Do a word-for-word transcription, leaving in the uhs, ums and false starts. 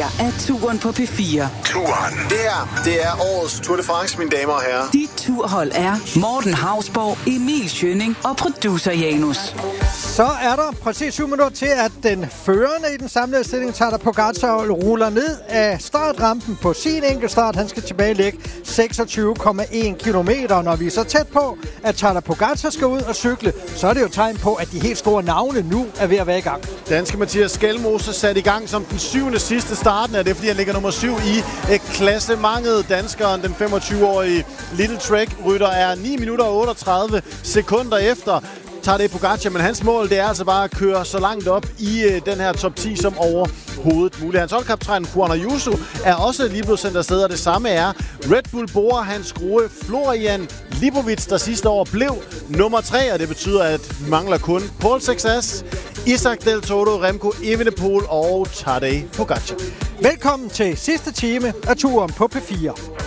her er Turen på P fire. Turen. Det her, det er årets Tour de France, mine damer og herrer. Dit turhold er Morten Hausborg, Emil Schønning og producer Janus. Så er der præcis syv minutter til, at den førende i den samlede stilling, Tadej Pogačar, ruller ned af startrampen på sin enkeltstart. Han skal tilbagelægge seksogtyve komma en kilometer. Når vi er så tæt på, at Tadej Pogačar skal ud og cykle, så er det jo tegn på, at de helt store navne nu er ved at være i gang. Danske Mathias Skelmose sat i gang som den syvende sidste starten. Er det, fordi han ligger nummer syv i eh, klassementet. Danskeren, den femogtyve-årige Little Trek-rytter, er ni minutter og otteogtredive sekunder efter Tadej Pogačar, men hans mål, det er altså bare at køre så langt op i øh, den her top ti som overhovedet muligt. Hans holdkaptajn Juan Ayuso er også lige blevet sendt afsted, og det samme er Red Bull Bora, hans skrue Florian Lipovic, der sidste år blev nummer tre, og det betyder, at vi mangler kun Paul Sexas, Isaac Del Toro, Remco Evenepoel og Tadej Pogačar. Velkommen til sidste time af Turen på P fire.